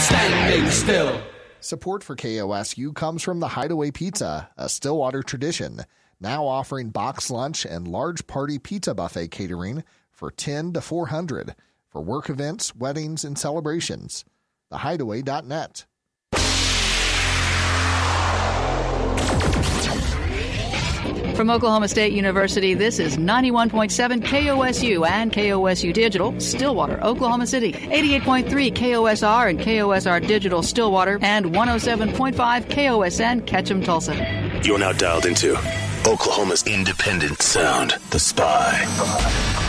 standing still. Support for KOSU comes from the Hideaway Pizza, a Stillwater tradition, now offering box lunch and large party pizza buffet catering for $10 to $400 for work events, weddings, and celebrations. TheHideaway.net. From Oklahoma State University, this is 91.7 KOSU and KOSU Digital, Stillwater, Oklahoma City, 88.3 KOSR and KOSR Digital, Stillwater, and 107.5 KOSN, Ketchum, Tulsa. You're now dialed into Oklahoma's independent sound, The Spy.